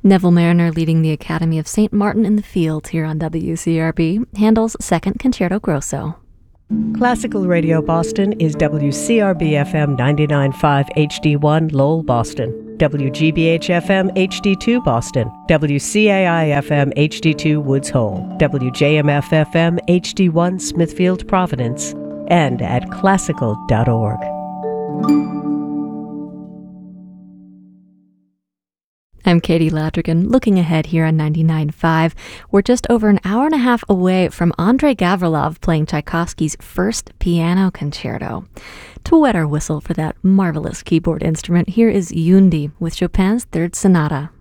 Neville Mariner, leading the Academy of St. Martin in the Fields here on WCRB, Handel's Second Concerto Grosso. Classical Radio Boston is WCRB-FM 99.5 HD1 Lowell, Boston, WGBH-FM HD2 Boston, WCAI-FM HD2 Woods Hole, WJMF-FM HD1 Smithfield, Providence, and at classical.org. I'm Katie Ladrigan. Looking ahead here on 99.5, we're just over an hour and a half away from Andrei Gavrilov playing Tchaikovsky's first piano concerto. To wet our whistle for that marvelous keyboard instrument, here is Yundi with Chopin's Third Sonata.